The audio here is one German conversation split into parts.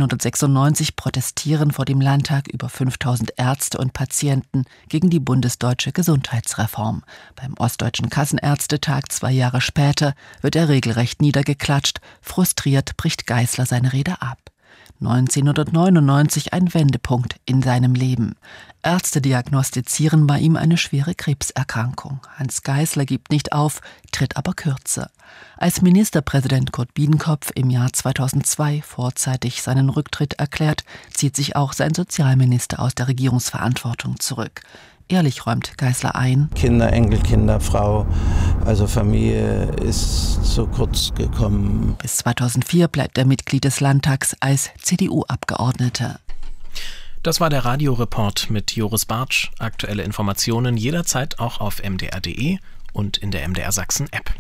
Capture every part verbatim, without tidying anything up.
neunzehnhundertsechsundneunzig protestieren vor dem Landtag über fünftausend Ärzte und Patienten gegen die bundesdeutsche Gesundheitsreform. Beim Ostdeutschen Kassenärztetag zwei Jahre später wird er regelrecht niedergeklatscht. Frustriert bricht Geisler seine Rede ab. neunzehnhundertneunundneunzig ein Wendepunkt in seinem Leben. Ärzte diagnostizieren bei ihm eine schwere Krebserkrankung. Hans Geisler gibt nicht auf, tritt aber kürzer. Als Ministerpräsident Kurt Biedenkopf im Jahr zweitausendzwei vorzeitig seinen Rücktritt erklärt, zieht sich auch sein Sozialminister aus der Regierungsverantwortung zurück. Ehrlich räumt Geisler ein: Kinder, Enkelkinder, Frau, also Familie ist so kurz gekommen. Bis zweitausendvier bleibt er Mitglied des Landtags als C D U-Abgeordneter. Das war der Radioreport mit Joris Bartsch. Aktuelle Informationen jederzeit auch auf m d r punkt d e und in der M D R Sachsen-App.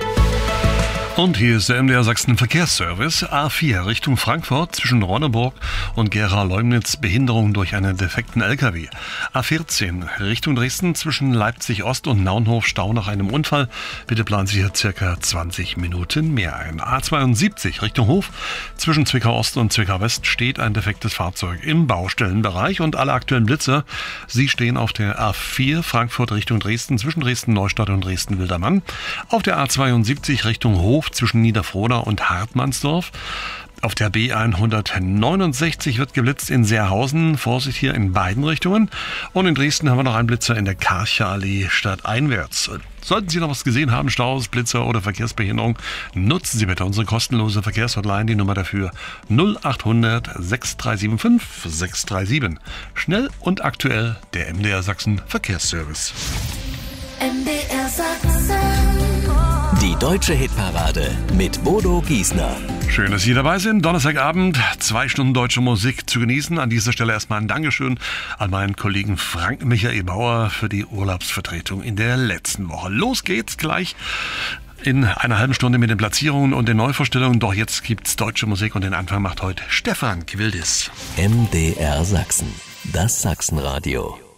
Und hier ist der M D R Sachsen Verkehrsservice. A vier Richtung Frankfurt zwischen Ronneburg und Gera-Leumnitz Behinderung durch einen defekten L K W. A vierzehn Richtung Dresden zwischen Leipzig Ost und Naunhof Stau nach einem Unfall. Bitte planen Sie hier circa zwanzig Minuten mehr ein. A zweiundsiebzig Richtung Hof zwischen Zwickau Ost und Zwickau West steht ein defektes Fahrzeug im Baustellenbereich und alle aktuellen Blitzer, sie stehen auf der A vier Frankfurt Richtung Dresden zwischen Dresden-Neustadt und Dresden-Wildermann. Auf der A zweiundsiebzig Richtung Hof zwischen Niederfrohna und Hartmannsdorf. Auf der B hundertneunundsechzig wird geblitzt in Seerhausen. Vorsicht hier in beiden Richtungen. Und in Dresden haben wir noch einen Blitzer in der Karcher-Allee stadteinwärts. Sollten Sie noch was gesehen haben, Staus, Blitzer oder Verkehrsbehinderung, nutzen Sie bitte unsere kostenlose Verkehrshotline, die Nummer dafür null achthundert sechs drei sieben fünf sechs drei sieben. Schnell und aktuell der M D R Sachsen Verkehrsservice. M D R Sachsen. Die deutsche Hitparade mit Bodo Giesner. Schön, dass Sie dabei sind. Donnerstagabend, zwei Stunden deutsche Musik zu genießen. An dieser Stelle erstmal ein Dankeschön an meinen Kollegen Frank Michael Bauer für die Urlaubsvertretung in der letzten Woche. Los geht's gleich in einer halben Stunde mit den Platzierungen und den Neuvorstellungen. Doch jetzt gibt's deutsche Musik und den Anfang macht heute Stefan Quildis. M D R Sachsen, das Sachsenradio.